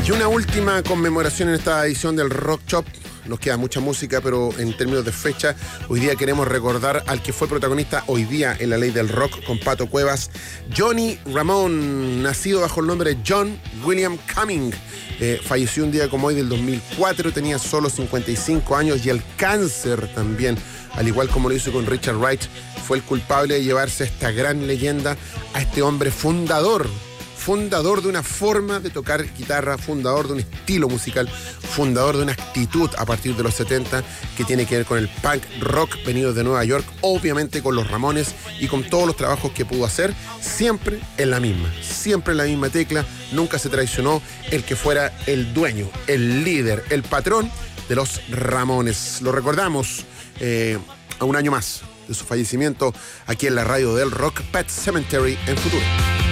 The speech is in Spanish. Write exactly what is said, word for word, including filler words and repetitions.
Y una última conmemoración en esta edición del Rock Shop. Nos queda mucha música, pero en términos de fecha, hoy día queremos recordar al que fue protagonista hoy día en la ley del rock con Pato Cuevas, Johnny Ramone, nacido bajo el nombre de John William Cumming. Eh, falleció un día como hoy del dos mil cuatro, tenía solo cincuenta y cinco años y el cáncer también, al igual como lo hizo con Richard Wright, fue el culpable de llevarse a esta gran leyenda, a este hombre fundador. fundador de una forma de tocar guitarra, fundador de un estilo musical, fundador de una actitud a partir de los setenta que tiene que ver con el punk rock venido de Nueva York, obviamente con los Ramones y con todos los trabajos que pudo hacer, siempre en la misma, siempre en la misma tecla, nunca se traicionó el que fuera el dueño, el líder, el patrón de los Ramones. Lo recordamos eh, a un año más de su fallecimiento aquí en la radio del rock, Pet Sematary en Futuro.